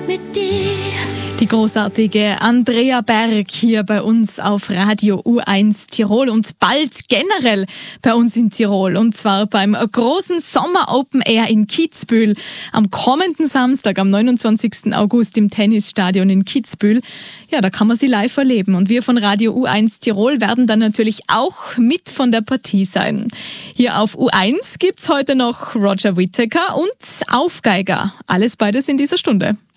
mit dir. Die großartige Andrea Berg hier bei uns auf Radio U1 Tirol und bald generell bei uns in Tirol. Und zwar beim großen Sommer Open Air in Kitzbühel am kommenden Samstag, am 29. August im Tennisstadion in Kitzbühel. Ja, da kann man sie live erleben. Und wir von Radio U1 Tirol werden dann natürlich auch mit von der Partie sein. Hier auf U1 gibt's heute noch Roger Whittaker und Aufgeiger. Alles beides in dieser Stunde.